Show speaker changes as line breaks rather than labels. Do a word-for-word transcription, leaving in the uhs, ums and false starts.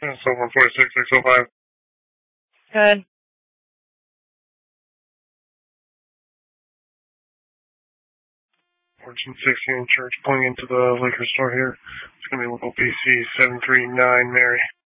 So one four six six oh five.
Good.
fourteen sixteen church pulling into the liquor store here. It's going to be local P C seven three nine Mary.